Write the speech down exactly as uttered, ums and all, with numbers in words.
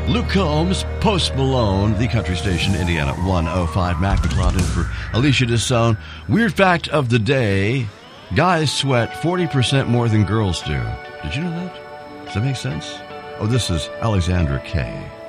Luke Combs, Post Malone, the country station, Indiana one oh five. Mac McCloud in for Alicia Dissone. Weird fact of the day, guys sweat forty percent more than girls do. Did you know that? Does that make sense? Oh, this is Alexandra Kay.